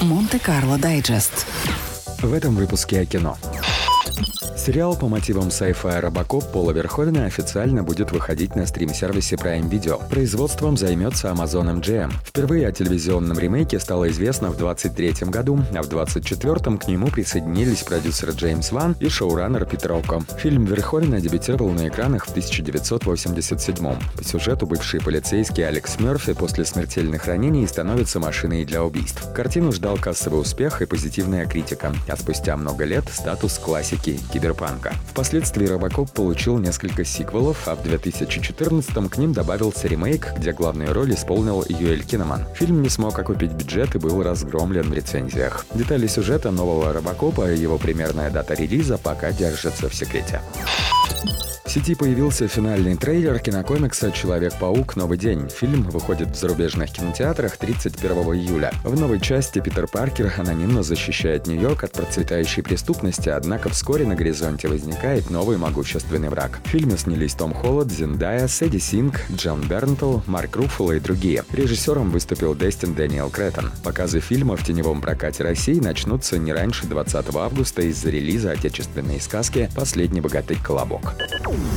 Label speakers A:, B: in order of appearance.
A: Монте-Карло Дайджест.
B: В этом выпуске о кино. Сериал по мотивам sci-fi «Робокоп» Пола Верховена официально будет выходить на стрим-сервисе Prime Video. Производством займется Amazon MGM. Впервые о телевизионном ремейке стало известно в 2023 году, а в 2024 к нему присоединились продюсер Джеймс Ван и шоураннер Питер Око. Фильм Верховена дебютировал на экранах в 1987-м. По сюжету бывший полицейский Алекс Мерфи после смертельных ранений становится машиной для убийств. Картину ждал кассовый успех и позитивная критика, а спустя много лет статус классики киберпанка. Впоследствии «Робокоп» получил несколько сиквелов, а в 2014-м к ним добавился ремейк, где главную роль исполнил Юэль Киннаман. Фильм не смог окупить бюджет и был разгромлен в рецензиях. Детали сюжета нового «Робокопа» и его примерная дата релиза пока держатся в секрете. В сети появился финальный трейлер кинокомикса «Человек-паук. Новый день». Фильм выходит в зарубежных кинотеатрах 31 июля. В новой части Питер Паркер анонимно защищает Нью-Йорк от процветающей преступности, однако вскоре на горизонте возникает новый могущественный враг. В фильме снялись Том Холланд, Зендая, Сэдди Синг, Джон Бернтл, Марк Руффало и другие. Режиссером выступил Дестин Дэниел Кретон. Показы фильма в теневом прокате России начнутся не раньше 20 августа из-за релиза отечественной сказки «Последний богатырь Колобок».